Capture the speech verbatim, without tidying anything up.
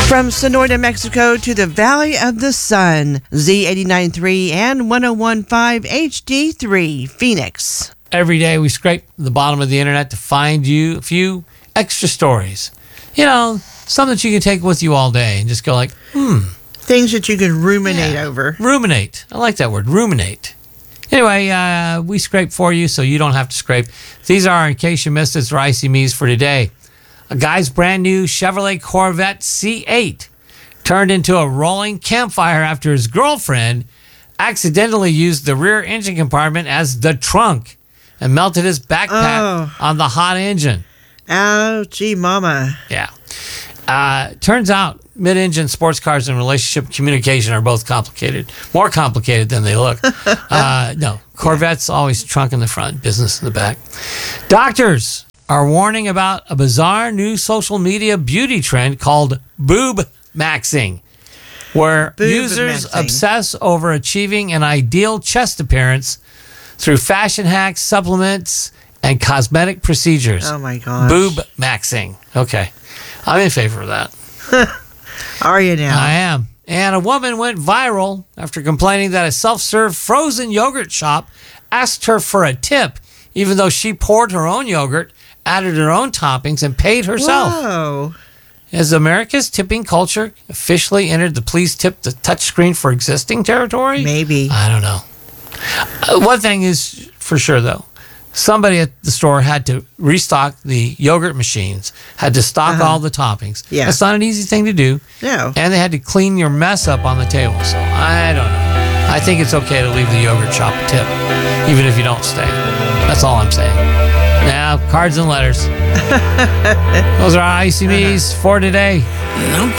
From Sonora, Mexico to the Valley of the Sun, Z eighty-nine point three and one oh one point five H D three, Phoenix. Every day we scrape the bottom of the internet to find you a few extra stories. You know, something that you can take with you all day and just go like, hmm. Things that you can ruminate Yeah. over. Ruminate. I like that word, ruminate. Anyway, uh, we scrape for you so you don't have to scrape. These are, in case you missed it, our I C Me's for today. A guy's brand new Chevrolet Corvette C eight turned into a rolling campfire after his girlfriend accidentally used the rear engine compartment as the trunk and melted his backpack Oh. on the hot engine. Ouchie, mama. Yeah. Uh, turns out mid-engine sports cars and relationship communication are both complicated. More complicated than they look. uh, no, Corvette's always trunk in the front, business in the back. Doctors are warning about a bizarre new social media beauty trend called boob maxing, where Boob users maxing. obsess over achieving an ideal chest appearance through fashion hacks, supplements, and cosmetic procedures. Oh, my gosh. Boob maxing. Okay. I'm in favor of that. Are you now? I am. And a woman went viral after complaining that a self-serve frozen yogurt shop asked her for a tip, even though she poured her own yogurt, added her own toppings, and paid herself. Whoa. Has America's tipping culture officially entered the please tip the touchscreen for existing territory? Maybe. I don't know. Uh, one thing is for sure, though. Somebody at the store had to restock the yogurt machines, had to stock Uh-huh. all the toppings. Yeah. That's not an easy thing to do. No. And they had to clean your mess up on the table. So I don't know. I think it's okay to leave the yogurt shop a tip, even if you don't stay. That's all I'm saying. Now, cards and letters. Those are our I C Ms for today. No